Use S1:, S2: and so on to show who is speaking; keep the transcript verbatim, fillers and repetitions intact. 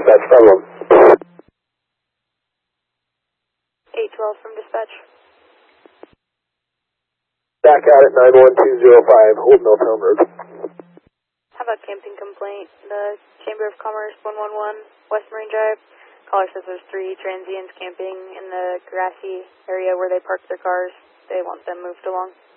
S1: dispatch, problem.
S2: eight twelve from dispatch.
S1: Back out at nine one two zero five, Old Milltown Road.
S2: How about camping complaint? The Chamber of Commerce one one one, West Marine Drive. Caller says there's three transients camping in the grassy area where they park their cars. They want them moved along.